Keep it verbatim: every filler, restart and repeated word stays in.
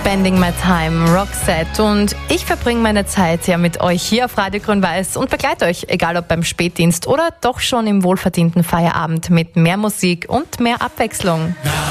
Spending My Time, Roxette. Und ich verbringe meine Zeit ja mit euch hier auf Radio Grün-Weiß und begleite euch, egal ob beim Spätdienst oder doch schon im wohlverdienten Feierabend, mit mehr Musik und mehr Abwechslung.